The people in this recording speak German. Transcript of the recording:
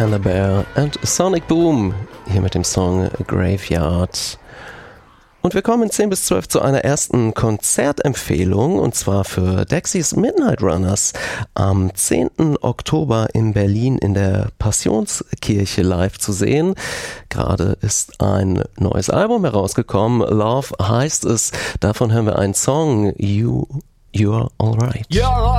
Panda Bear and Sonic Boom, hier mit dem Song Graveyard. Und wir kommen in 10 bis 12 zu einer ersten Konzertempfehlung, und zwar für Dexys Midnight Runners am 10. Oktober in Berlin in der Passionskirche live zu sehen. Gerade ist ein neues Album herausgekommen, Love heißt es. Davon hören wir einen Song, You're Alright.